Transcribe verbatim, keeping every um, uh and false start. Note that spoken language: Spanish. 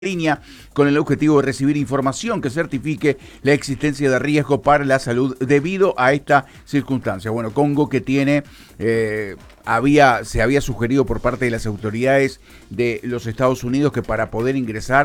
línea con el objetivo de recibir información que certifique la existencia de riesgo para la salud debido a esta circunstancia. Bueno, Congo que tiene, eh, había, se había sugerido por parte de las autoridades de los Estados Unidos que para poder ingresar